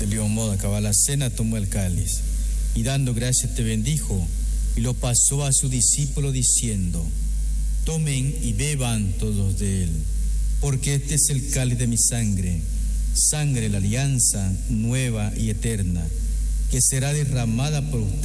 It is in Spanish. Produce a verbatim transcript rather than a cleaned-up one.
Del mismo modo, acabada la cena, tomó el cáliz y dando gracias te bendijo y lo pasó a su discípulo diciendo: tomen y beban todos de él, porque este es el cáliz de mi sangre, sangre de la alianza nueva y eterna, que será derramada por ustedes